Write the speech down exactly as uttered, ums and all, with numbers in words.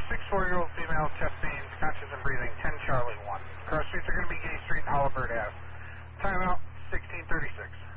six four-year-old female, chest pain, conscious and breathing, ten Charlie one. Cross streets are going to be Gay Street and Halliburton Ave. Timeout, sixteen thirty-six.